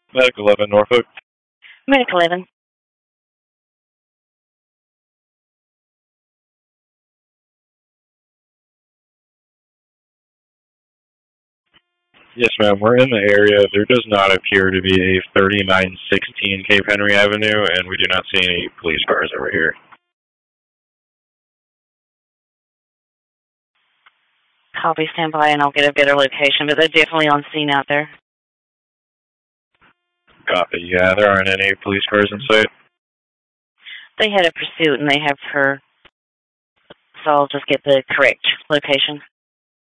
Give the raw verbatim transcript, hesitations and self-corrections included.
Medic eleven, Norfolk. Medic eleven. Yes, ma'am. We're in the area. There does not appear to be a thirty-nine sixteen Cape Henry Avenue, and we do not see any police cars over here. Copy, stand by, and I'll get a better location, but they're definitely on scene out there. Copy. Yeah, there aren't any police cars in sight. They had a pursuit, and they have her, so I'll just get the correct location.